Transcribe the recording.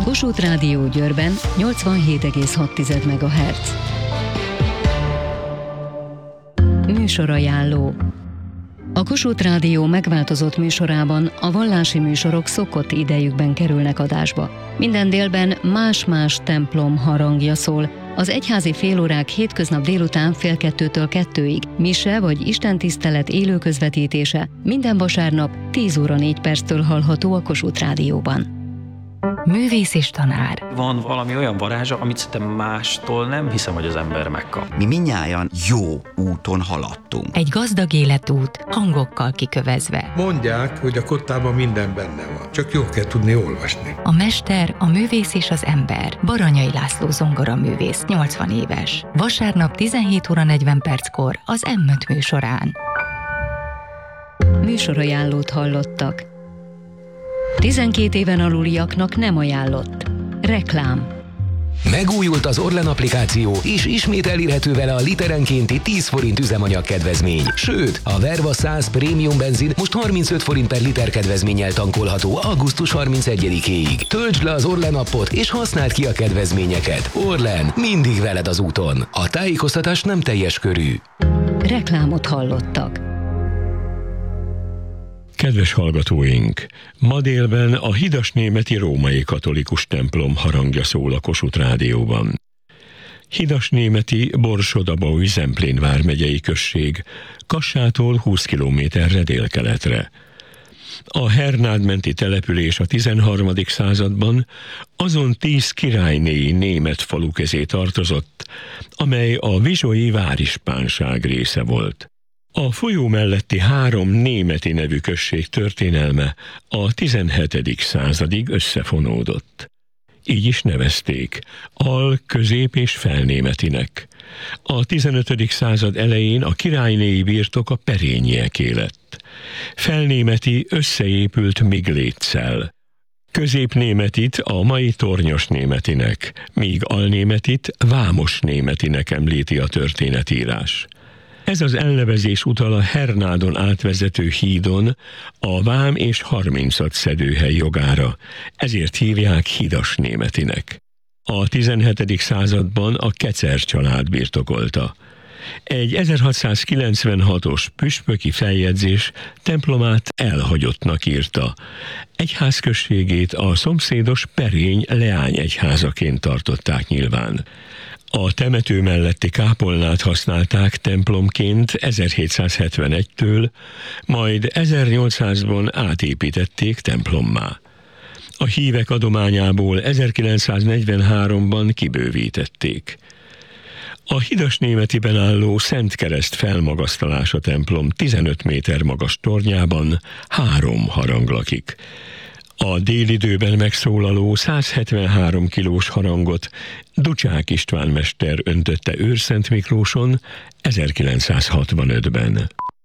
Kossuth Rádió Győrben 87,6 MHz. Műsorajánló. A Kossuth Rádió megváltozott műsorában a vallási műsorok szokott idejükben kerülnek adásba. Minden délben más-más templom harangja szól. Az egyházi félórák hétköznap délután 1:30-től 2-ig, mise vagy istentisztelet élő közvetítése minden vasárnap 10:04 hallható a Kossuth Rádióban. Művész és tanár. Van valami olyan varázsa, amit szerintem mástól nem hiszem, hogy az ember megkap. Mi mindnyájan jó úton haladtunk. Egy gazdag életút, hangokkal kikövezve. Mondják, hogy a kottában minden benne van, csak jól kell tudni olvasni. A mester, a művész és az ember. Baranyai László zongoraművész, 80 éves. Vasárnap 17:40 az M5 műsorán. Műsorajánlót hallottak. 12 éven aluliaknak nem ajánlott. Reklám. Megújult az Orlen applikáció, és ismét elérhető vele a literenkénti 10 forint üzemanyag kedvezmény. Sőt, a Verva 100 prémium benzin most 35 forint per liter kedvezménnyel tankolható augusztus 31-éig. Töltsd le az Orlen appot, és használd ki a kedvezményeket. Orlen, mindig veled az úton. A tájékoztatás nem teljes körű. Reklámot hallottak. Kedves hallgatóink! Ma délben a hidasnémeti római katolikus templom harangja szól a Kossuth Rádióban. Hidasnémeti Borsod-Abaúj-Zemplén vármegyei község, Kassától 20 kilométerre délkeletre. A Hernádmenti település a 13. században azon 10 királynéi német falu közé tartozott, amely a vizsoi várispánság része volt. A folyó melletti 3 németi nevű község történelme a 17. századig összefonódott. Így is nevezték, közép- és felnémetinek. A 15. század elején a királynéi birtok a perényieké lett. Felnémeti összeépült Migléccel. Középnémetit a mai Tornyos németinek, míg alnémetit Vámos németinek említi a történetírás. Ez az elnevezés utal a Hernádon átvezető hídon a Vám és 30 szedőhely jogára, ezért hívják hidasnémetinek. A 17. században a Kecer család birtokolta. Egy 1696-os püspöki feljegyzés templomát elhagyottnak írta. Egyházközségét a szomszédos Perény leányegyházaként tartották nyilván. A temető melletti kápolnát használták templomként 1771-től, majd 1800-ban átépítették templommá. A hívek adományából 1943-ban kibővítették. A hidasnémetiben álló Szent Kereszt felmagasztalása templom 15 méter magas tornyában 3 harang lakik. A délidőben megszólaló 173 kilós harangot Ducsák István mester öntötte Őrszent Miklóson 1965-ben.